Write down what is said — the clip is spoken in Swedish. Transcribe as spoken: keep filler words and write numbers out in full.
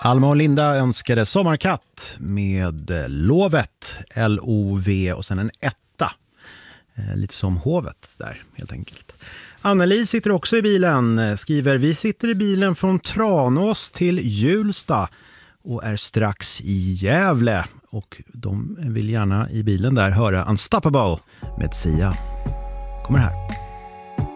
Alma och Linda önskade Sommarkatt med Lovet, L O V och sen en etta. Eh, lite som hovet där helt enkelt. Anneli sitter också i bilen, skriver: vi sitter i bilen från Tranås till Hjulsta och är strax i Gävle. Och de vill gärna i bilen där höra Unstoppable med Sia. Kommer här.